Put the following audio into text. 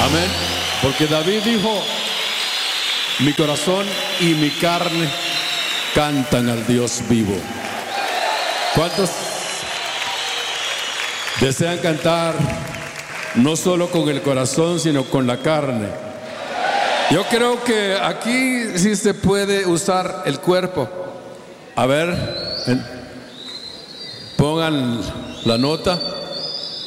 Amén. Porque David dijo: mi corazón y mi carne cantan al Dios vivo. ¿Cuántos desean cantar no solo con el corazón, sino con la carne? Yo creo que aquí sí se puede usar el cuerpo. A ver, pongan la nota.